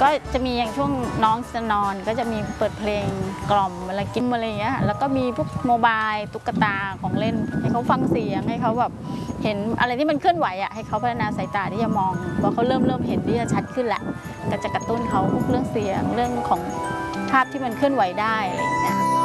ก็จะมีอย่างช่วงน้องจะนอนก็จะมีเปิดเพลงกล่อมเวลากินอะไรอย่างเงี้ยแล้วก็มีพวกโมบายตุ๊กตาของเล่นให้เขาฟังเสียงให้เขาแบบเห็นอะไรที่มันเคลื่อนไหวอ่ะให้เขาพัฒนาสายตาที่จะมองพอเขาเริ่มเห็นที่จะชัดขึ้นแหละก็จะกระตุ้นเขาพวกเรื่องเสียงเรื่องของภาพที่มันเคลื่อนไหวได้อะไรอย่างเงี้ย